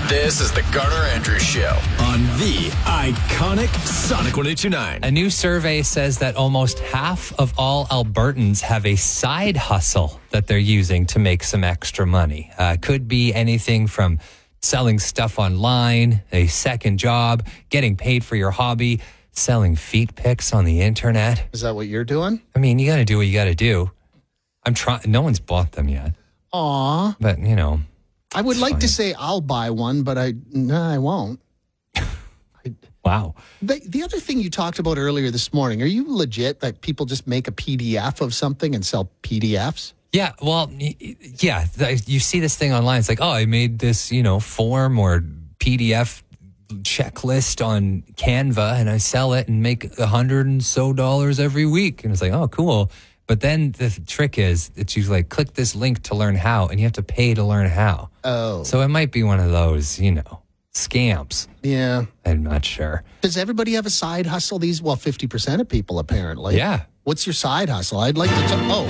This is the Garner Andrews Show on the iconic Sonic 102.9. A new survey says that almost half of all Albertans have a side hustle that they're using to make some extra money. Could be anything from selling stuff online, a second job, getting paid for your hobby, selling feet pics on the internet. Is that what you're doing? I mean, you got to do what you got to do. I'm trying. No one's bought them yet. Aw. But, you know. I would like to say I'll buy one, but I won't. Wow. The other thing you talked about earlier this morning, are you legit that people just make a PDF of something and sell PDFs? Yeah, well, yeah. You see this thing online. It's like, oh, I made this, form or PDF checklist on Canva and I sell it and make $100 and so every week. And it's like, oh, cool. But then the trick is that you click this link to learn how, and you have to pay to learn how. Oh. So it might be one of those, scams. Yeah. I'm not sure. Does everybody have a side hustle? 50% of people apparently. Yeah. What's your side hustle? I'd like to